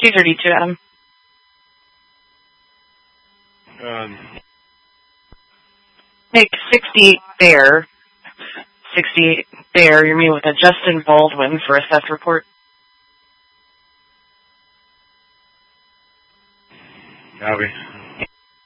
232, Adam. Make 60 there. 60 there. You're meeting with a Justin Baldwin for a theft report. Copy.